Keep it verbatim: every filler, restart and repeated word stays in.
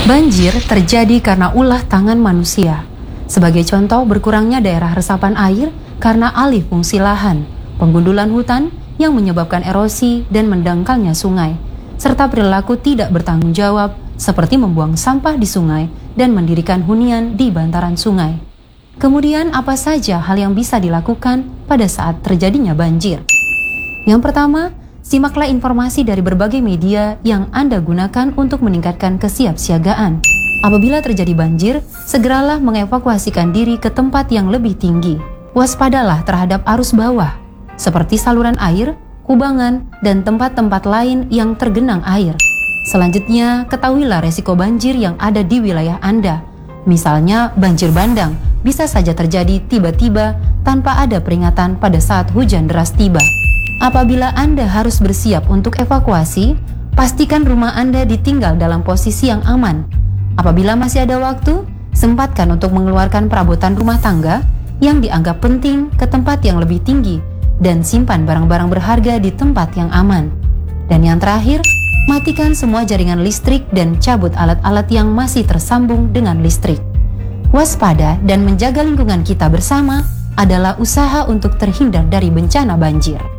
Banjir terjadi karena ulah tangan manusia. Sebagai contoh, berkurangnya daerah resapan air karena alih fungsi lahan, penggundulan hutan yang menyebabkan erosi dan mendangkalnya sungai, serta perilaku tidak bertanggung jawab seperti membuang sampah di sungai dan mendirikan hunian di bantaran sungai. Kemudian, apa saja hal yang bisa dilakukan pada saat terjadinya banjir? Yang pertama, simaklah informasi dari berbagai media yang Anda gunakan untuk meningkatkan kesiapsiagaan. Apabila terjadi banjir, segeralah mengevakuasikan diri ke tempat yang lebih tinggi. Waspadalah terhadap arus bawah, seperti saluran air, kubangan, dan tempat-tempat lain yang tergenang air. Selanjutnya, ketahuilah resiko banjir yang ada di wilayah Anda. Misalnya, banjir bandang bisa saja terjadi tiba-tiba tanpa ada peringatan pada saat hujan deras tiba. Apabila Anda harus bersiap untuk evakuasi, pastikan rumah Anda ditinggal dalam posisi yang aman. Apabila masih ada waktu, sempatkan untuk mengeluarkan perabotan rumah tangga yang dianggap penting ke tempat yang lebih tinggi dan simpan barang-barang berharga di tempat yang aman. Dan yang terakhir, matikan semua jaringan listrik dan cabut alat-alat yang masih tersambung dengan listrik. Waspada dan menjaga lingkungan kita bersama adalah usaha untuk terhindar dari bencana banjir.